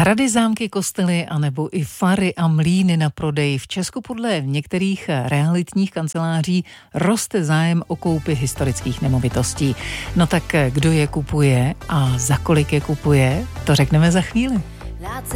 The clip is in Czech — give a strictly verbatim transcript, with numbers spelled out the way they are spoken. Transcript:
Hrady, zámky, kostely a nebo i fary a mlýny na prodej. V Česku podle některých realitních kanceláří roste zájem o koupi historických nemovitostí. No tak kdo je kupuje a za kolik je kupuje, to řekneme za chvíli.